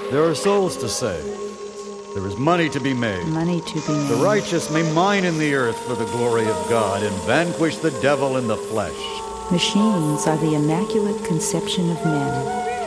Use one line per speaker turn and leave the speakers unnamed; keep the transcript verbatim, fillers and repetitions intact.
There are souls to save. There is money to be made.
Money to be made.
The righteous may mine in the earth for the glory of God and vanquish the devil in the flesh.
Machines are the immaculate conception of men.